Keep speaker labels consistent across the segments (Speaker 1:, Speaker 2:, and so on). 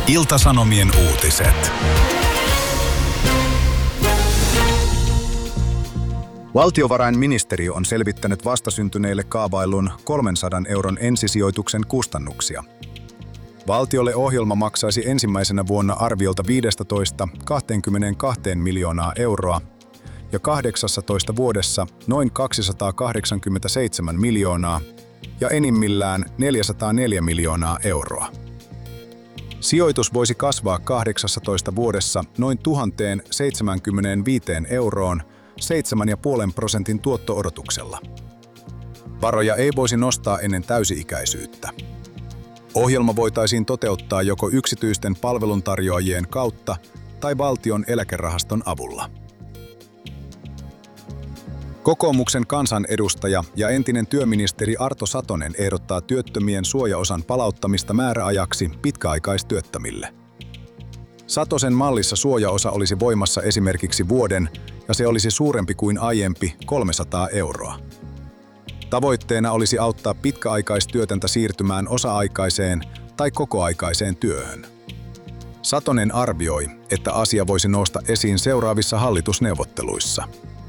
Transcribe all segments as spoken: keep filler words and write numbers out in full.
Speaker 1: Ilta-Sanomien uutiset. Valtiovarainministeriö on selvittänyt vastasyntyneille kaavaillun kolmensadan euron ensisijoituksen kustannuksia. Valtiolle ohjelma maksaisi ensimmäisenä vuonna arviolta viisitoista kaksikymmentäkaksi miljoonaa euroa ja kahdeksannessatoista vuodessa noin kaksisataakahdeksankymmentäseitsemän miljoonaa ja enimmillään neljäsataaneljä miljoonaa euroa. Sijoitus voisi kasvaa kahdeksannessatoista vuodessa noin tuhat seitsemänkymmentäviisi euroon seitsemän pilkku viisi prosentin tuotto-odotuksella. Varoja ei voisi nostaa ennen täysi-ikäisyyttä. Ohjelma voitaisiin toteuttaa joko yksityisten palveluntarjoajien kautta tai valtion eläkerahaston avulla. Kokoomuksen kansanedustaja ja entinen työministeri Arto Satonen ehdottaa työttömien suojaosan palauttamista määräajaksi pitkäaikaistyöttömille. Satosen mallissa suojaosa olisi voimassa esimerkiksi vuoden ja se olisi suurempi kuin aiempi kolmesataa euroa. Tavoitteena olisi auttaa pitkäaikaistyötöntä siirtymään osa-aikaiseen tai kokoaikaiseen työhön. Satonen arvioi, että asia voisi nousta esiin seuraavissa hallitusneuvotteluissa.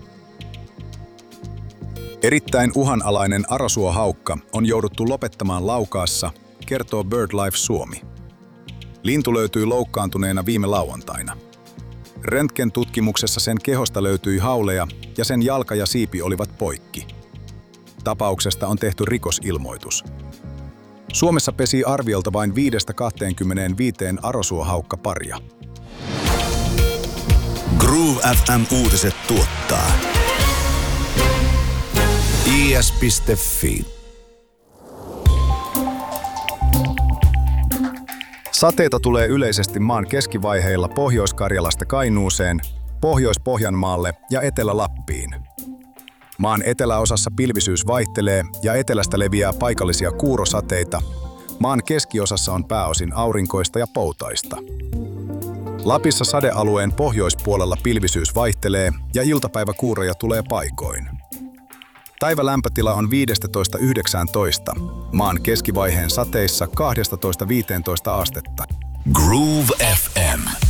Speaker 1: Erittäin uhanalainen arasuohaukka on jouduttu lopettamaan Laukaassa, kertoo BirdLife Suomi. Lintu löytyi loukkaantuneena viime lauantaina. Röntgentutkimuksessa sen kehosta löytyi hauleja ja sen jalka ja siipi olivat poikki. Tapauksesta on tehty rikosilmoitus. Suomessa pesi arviolta vain viidestä kaksikymmentäviisi arasuohaukkaparia.
Speaker 2: Groove F M-uutiset tuottaa i s piste f i.
Speaker 1: Sateita tulee yleisesti maan keskivaiheilla Pohjois-Karjalasta Kainuuseen, Pohjois-Pohjanmaalle ja Etelä-Lappiin. Maan eteläosassa pilvisyys vaihtelee ja etelästä leviää paikallisia kuurosateita. Maan keskiosassa on pääosin aurinkoista ja poutaista. Lapissa sadealueen pohjoispuolella pilvisyys vaihtelee ja iltapäiväkuuroja tulee paikoin. Päivälämpötila on viisitoista yhdeksäntoista, maan keskivaiheen sateissa kaksitoista viisitoista astetta.
Speaker 2: Groove F M.